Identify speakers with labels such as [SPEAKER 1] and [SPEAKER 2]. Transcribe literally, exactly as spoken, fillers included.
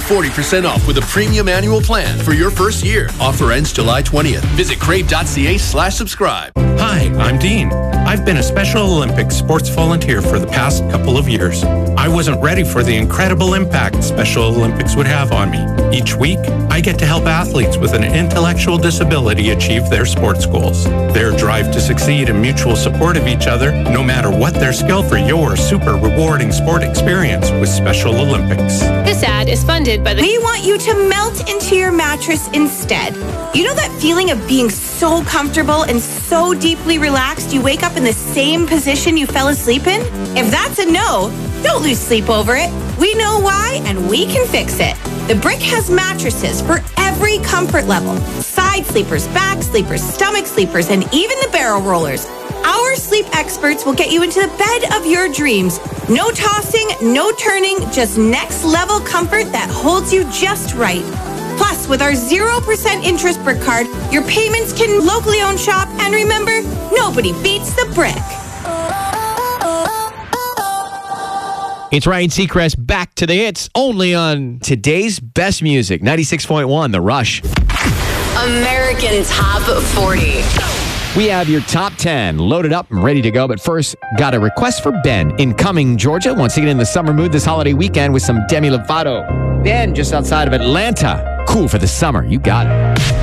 [SPEAKER 1] forty percent off with a premium annual plan for your first year. Offer ends July twentieth. Visit crave.ca slash subscribe.
[SPEAKER 2] Hi, I'm Dean. I've been a Special Olympics sports volunteer for the past couple of years. I wasn't ready for the incredible impact Special Olympics would have on me. Each week, I get to help athletes with an intellectual disability achieve their sports goals. Their drive to succeed and mutual support of each other, no matter what their skill, for your super rewarding sport experience with Special Olympics.
[SPEAKER 3] This ad is funded by the...
[SPEAKER 4] We want you to melt into your mattress instead. You know that feeling of being so comfortable and so deeply relaxed you wake up in the same position you fell asleep in? If that's a no, don't lose sleep over it. We know why, and we can fix it. The Brick has mattresses for every comfort level. Side sleepers, back sleepers, stomach sleepers, and even the barrel rollers. Our sleep experts will get you into the bed of your dreams. No tossing, no turning, just next level comfort that holds you just right. Plus, with our zero percent interest Brick card, your payments can locally owned shop. And remember, nobody beats the Brick.
[SPEAKER 5] It's Ryan Seacrest back to the hits only on today's best music, ninety-six point one, The Rush.
[SPEAKER 6] American Top forty.
[SPEAKER 5] We have your top ten loaded up and ready to go. But first, got a request for Ben in Cumming, Georgia. Once again in the summer mood this holiday weekend with some Demi Lovato. Ben, just outside of Atlanta. Cool for the summer. You got it.